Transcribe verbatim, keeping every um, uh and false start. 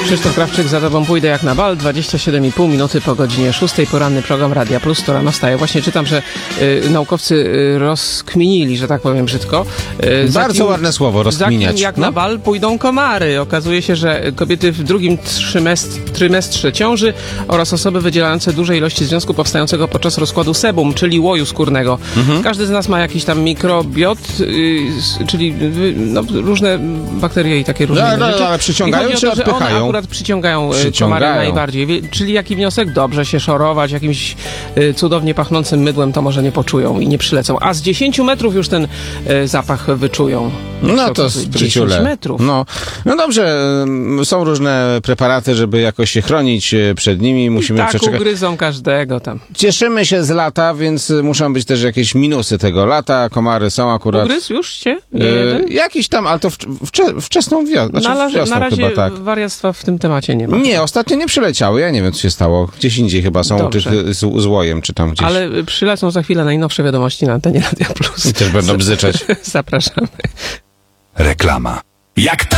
Krzysztof Krawczyk, za tobą pójdę jak na bal. dwadzieścia siedem i pół minuty po godzinie szóstej. Poranny program Radia Plus, to rano wstaje. Właśnie czytam, że y, naukowcy y, rozkminili, że tak powiem brzydko. Y, Bardzo kim, ładne słowo, rozkminiać. Za kim jak no? na bal pójdą komary. Okazuje się, że kobiety w drugim trzymestrze, trymestrze ciąży oraz osoby wydzielające duże ilości związku powstającego podczas rozkładu sebum, czyli łoju skórnego. Mhm. Każdy z nas ma jakiś tam mikrobiot, y, czyli y, no, różne bakterie i takie różne no, rzeczy. No, ale przyciągają czy to, odpychają? One akurat przyciągają, przyciągają komary najbardziej. Czyli jaki wniosek? Dobrze się szorować jakimś y, cudownie pachnącym mydłem, to może nie poczują i nie przylecą. A z dziesięciu metrów już ten y, zapach wyczują. No to z dziesięć metrów. No, no dobrze, są różne preparaty, żeby jakoś się chronić przed nimi. Musimy I tak przeczekać. ugryzą każdego tam. Cieszymy się z lata, więc muszą być też jakieś minusy tego lata. Komary są akurat... Ugryzł już cię? Nie y, jakiś tam, ale to wcz wcze wczesną wiosną. Znaczy na, wiosną na razie chyba, tak. wariactwa w tym temacie nie ma. Nie, ostatnio nie przyleciały. Ja nie wiem, co się stało. Gdzieś indziej chyba są Dobrze. tych z, z łojem, czy tam gdzieś. Ale przylecą za chwilę najnowsze wiadomości na antenie Radia Plus. I też będą bzyczeć. Zapraszamy. Reklama. Jak